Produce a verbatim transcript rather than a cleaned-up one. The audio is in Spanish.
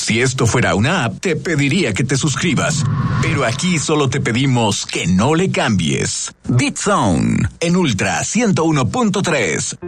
Si esto fuera una app, te pediría que te suscribas. Pero aquí solo te pedimos que no le cambies. Beat Zone en Ultra ciento uno punto tres.